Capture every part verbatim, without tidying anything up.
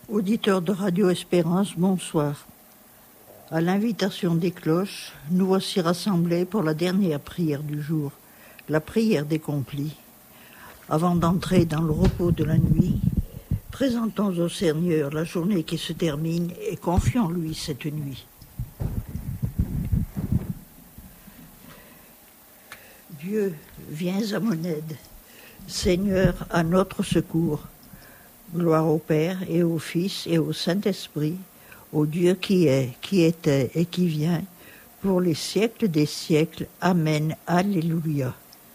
Auditeurs de Radio Espérance, bonsoir. À l'invitation des cloches, nous voici rassemblés pour la dernière prière du jour, la prière des complis. Avant d'entrer dans le repos de la nuit, présentons au Seigneur la journée qui se termine et confions-lui cette nuit. Dieu, viens à mon aide. Seigneur, à notre secours. Gloire au Père et au Fils et au Saint-Esprit, au Dieu qui est, qui était et qui vient, pour les siècles des siècles. Amen. Alléluia.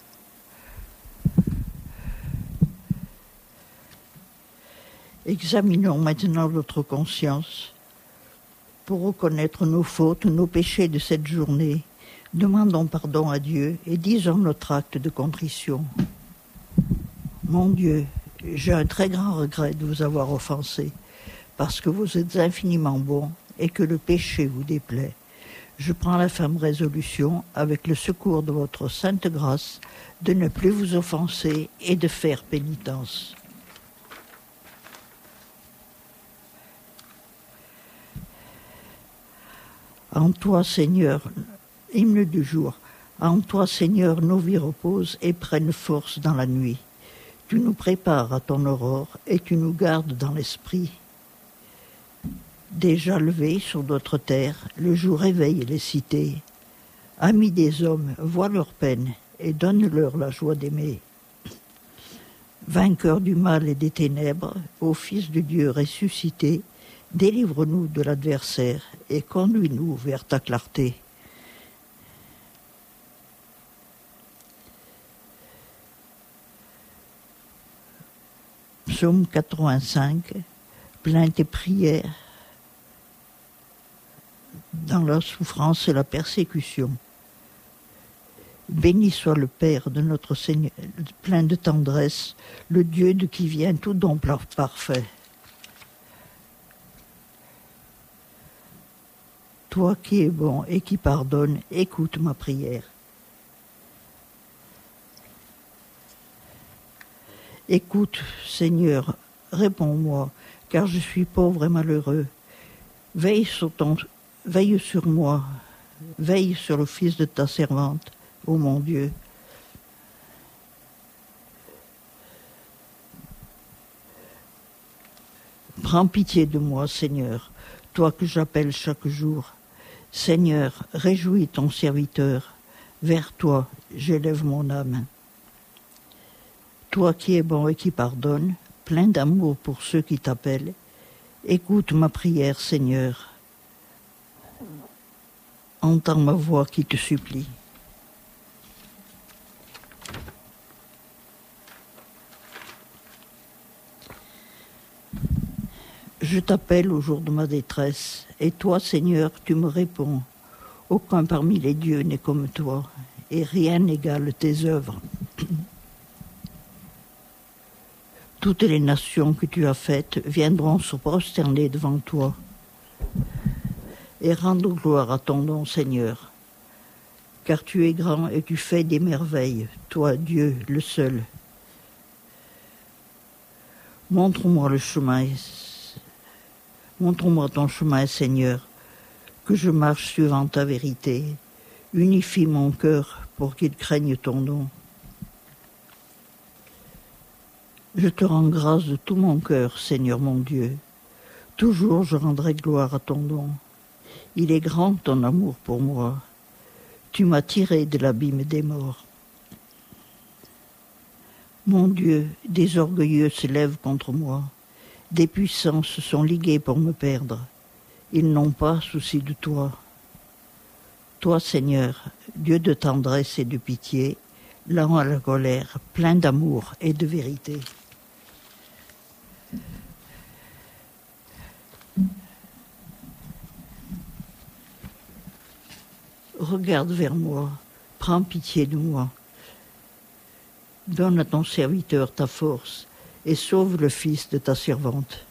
Examinons maintenant notre conscience pour reconnaître nos fautes, nos péchés de cette journée. Demandons pardon à Dieu et disons notre acte de contrition. Mon Dieu, j'ai un très grand regret de vous avoir offensé, parce que vous êtes infiniment bon et que le péché vous déplaît. Je prends la ferme résolution, avec le secours de votre sainte grâce, de ne plus vous offenser et de faire pénitence. En toi, Seigneur, hymne du jour, en toi, Seigneur, nos vies reposent et prennent force dans la nuit. Tu nous prépares à ton aurore et tu nous gardes dans l'esprit. Déjà levé sur notre terre, le jour éveille les cités. Amis des hommes, vois leur peine et donne-leur la joie d'aimer. Vainqueur du mal et des ténèbres, ô Fils de Dieu ressuscité, délivre-nous de l'adversaire et conduis-nous vers ta clarté. Psaume quatre-vingt-cinq, plainte et prière dans la souffrance et la persécution. Béni soit le Père de notre Seigneur, plein de tendresse, le Dieu de qui vient tout don parfait. Toi qui es bon et qui pardonne, écoute ma prière. Écoute, Seigneur, réponds-moi, car je suis pauvre et malheureux. Veille sur, ton, veille sur moi, veille sur le fils de ta servante, ô mon Dieu. Prends pitié de moi, Seigneur, toi que j'appelle chaque jour. Seigneur, réjouis ton serviteur, vers toi j'élève mon âme. Toi qui es bon et qui pardonne, plein d'amour pour ceux qui t'appellent, écoute ma prière, Seigneur. Entends ma voix qui te supplie. Je t'appelle au jour de ma détresse, et toi, Seigneur, tu me réponds. Aucun parmi les dieux n'est comme toi, et rien n'égale tes œuvres. Toutes les nations que tu as faites viendront se prosterner devant toi et rendre gloire à ton nom, Seigneur. Car tu es grand et tu fais des merveilles, toi, Dieu, le seul. Montre-moi le chemin, montre-moi ton chemin, Seigneur, que je marche suivant ta vérité. Unifie mon cœur pour qu'il craigne ton nom. Je te rends grâce de tout mon cœur, Seigneur mon Dieu. Toujours je rendrai gloire à ton nom. Il est grand ton amour pour moi. Tu m'as tiré de l'abîme des morts. Mon Dieu, des orgueilleux se lèvent contre moi. Des puissants se sont ligués pour me perdre. Ils n'ont pas souci de toi. Toi, Seigneur, Dieu de tendresse et de pitié, lent à la colère, plein d'amour et de vérité. Regarde vers moi, prends pitié de moi. Donne à ton serviteur ta force et sauve le fils de ta servante.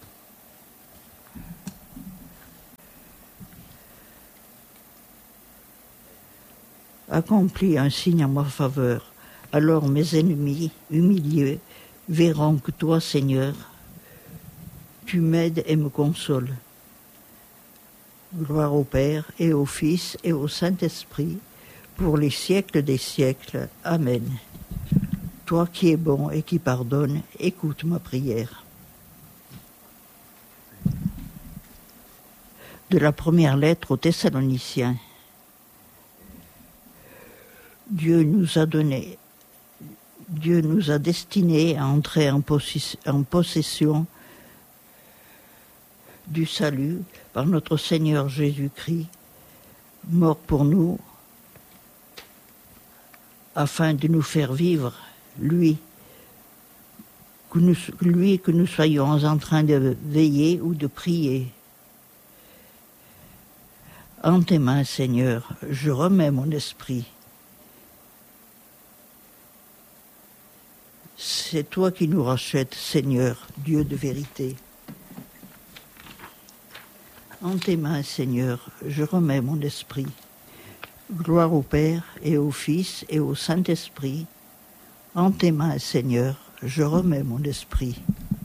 Accomplis un signe en ma faveur, alors mes ennemis, humiliés, verront que toi, Seigneur, Tu m'aides et me consoles. Gloire au Père et au Fils et au Saint-Esprit, pour les siècles des siècles. Amen. Toi qui es bon et qui pardonnes, écoute ma prière. De la première lettre aux Thessaloniciens. Dieu nous a donné, Dieu nous a destinés à entrer en, possi- en possession du salut par notre Seigneur Jésus-Christ, mort pour nous, afin de nous faire vivre, lui, que nous, lui que nous soyons en train de veiller ou de prier. En tes mains, Seigneur, je remets mon esprit. C'est toi qui nous rachètes, Seigneur, Dieu de vérité. En tes mains, Seigneur, je remets mon esprit. Gloire au Père et au Fils et au Saint-Esprit. En tes mains, Seigneur, je remets mon esprit.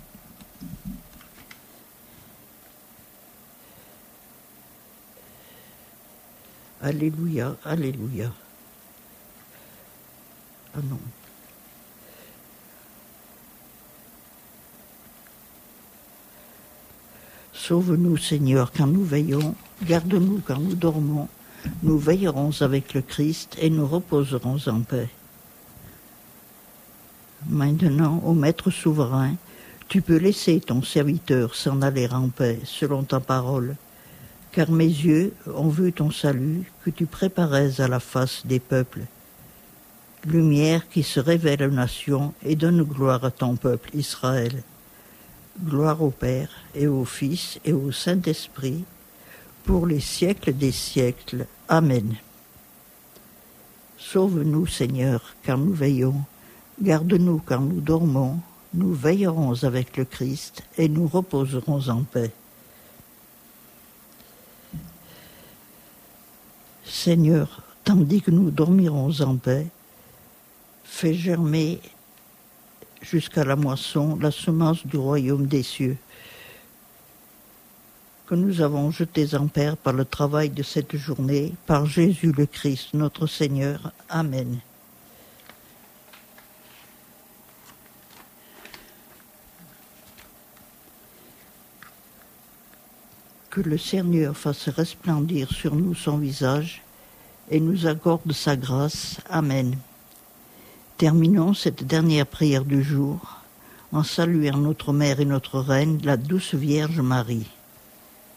Alléluia, alléluia. Ah non. Sauve-nous, Seigneur, quand nous veillons, garde-nous quand nous dormons, nous veillerons avec le Christ et nous reposerons en paix. Maintenant, ô Maître souverain, tu peux laisser ton serviteur s'en aller en paix, selon ta parole, car mes yeux ont vu ton salut que tu préparais à la face des peuples. Lumière qui se révèle aux nations et donne gloire à ton peuple Israël. Gloire au Père et au Fils et au Saint-Esprit, pour les siècles des siècles. Amen. Sauve-nous, Seigneur, car nous veillons. Garde-nous quand nous dormons. Nous veillerons avec le Christ et nous reposerons en paix. Seigneur, tandis que nous dormirons en paix, fais germer jusqu'à la moisson la semence du royaume des cieux, que nous avons jetée en paix par le travail de cette journée, par Jésus le Christ, notre Seigneur. Amen. Que le Seigneur fasse resplendir sur nous son visage et nous accorde sa grâce. Amen. Terminons cette dernière prière du jour en saluant notre Mère et notre Reine, la douce Vierge Marie.